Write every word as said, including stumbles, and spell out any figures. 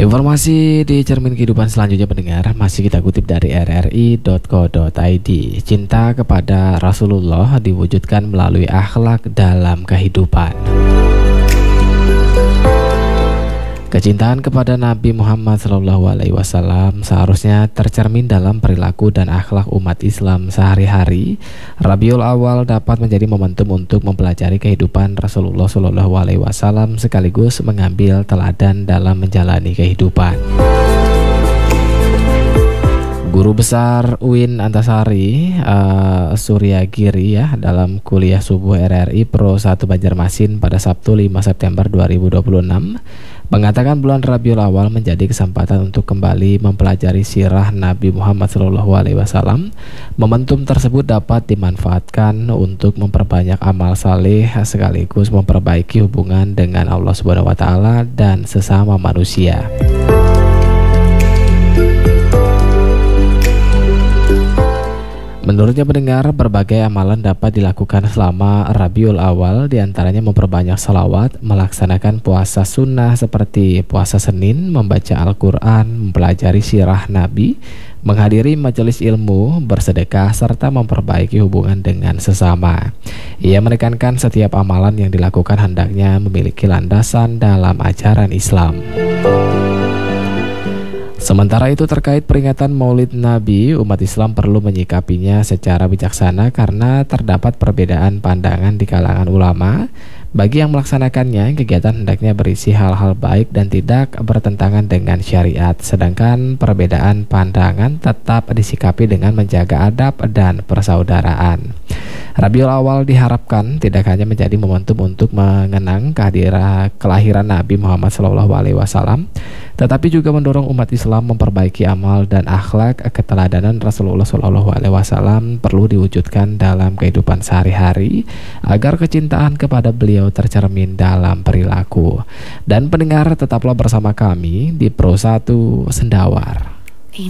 Informasi di cermin kehidupan selanjutnya pendengar masih kita kutip dari r r i dot co dot i d. Cinta kepada Rasulullah diwujudkan melalui akhlak dalam kehidupan. Kecintaan kepada Nabi Muhammad shallallahu alaihi wasallam seharusnya tercermin dalam perilaku dan akhlak umat Islam sehari-hari. Rabiul Awal dapat menjadi momentum untuk mempelajari kehidupan Rasulullah shallallahu alaihi wasallam sekaligus mengambil teladan dalam menjalani kehidupan. Guru Besar U I N Antasari uh, Suryagiri ya dalam kuliah subuh R R I Pro satu Banjarmasin pada Sabtu lima September dua ribu dua puluh enam mengatakan bulan Rabiul Awal menjadi kesempatan untuk kembali mempelajari sirah Nabi Muhammad shallallahu alaihi wasallam. Momentum tersebut dapat dimanfaatkan untuk memperbanyak amal saleh sekaligus memperbaiki hubungan dengan Allah Subhanahu wa taala dan sesama manusia. Menurutnya pendengar, berbagai amalan dapat dilakukan selama Rabiul Awal, diantaranya memperbanyak salawat, melaksanakan puasa sunnah seperti puasa Senin, membaca Al-Quran, mempelajari sirah Nabi, menghadiri majelis ilmu, bersedekah, serta memperbaiki hubungan dengan sesama. Ia menekankan setiap amalan yang dilakukan hendaknya memiliki landasan dalam ajaran Islam. Sementara itu terkait peringatan Maulid Nabi, umat Islam perlu menyikapinya secara bijaksana karena terdapat perbedaan pandangan di kalangan ulama. Bagi yang melaksanakannya, kegiatan hendaknya berisi hal-hal baik dan tidak bertentangan dengan syariat. Sedangkan perbedaan pandangan tetap disikapi dengan menjaga adab dan persaudaraan. Rabiul Awal diharapkan tidak hanya menjadi momentum untuk mengenang kehadiran kelahiran Nabi Muhammad shallallahu alaihi wasallam, tetapi juga mendorong umat Islam memperbaiki amal dan akhlak. Keteladanan Rasulullah shallallahu alaihi wasallam perlu diwujudkan dalam kehidupan sehari-hari agar kecintaan kepada beliau tercermin dalam perilaku. Dan pendengar, tetaplah bersama kami di Pro satu Sendawar.